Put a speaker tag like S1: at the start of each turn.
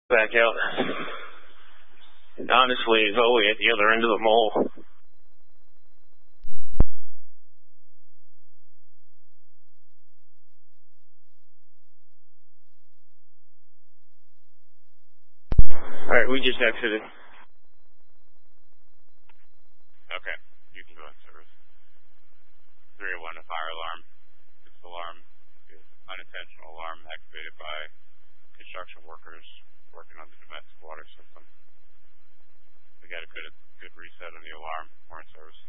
S1: Back out. Honestly, Zoe at the other end of the mall. Alright, we just exited.
S2: Okay, you can go in service. 301, a fire alarm. This alarm is unintentional alarm activated by construction workers working on the domestic water system. We got a good reset on the alarm. We're in service.